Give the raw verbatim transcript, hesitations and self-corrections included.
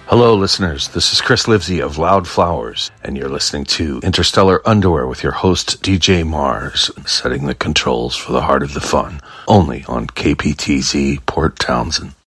Hello, listeners. This is Chris Livesey of Loud Flowers, and you're listening to Interstellar Underwear with your host, D J Mars, setting the controls for the heart of the fun, only on K P T Z Port Townsend.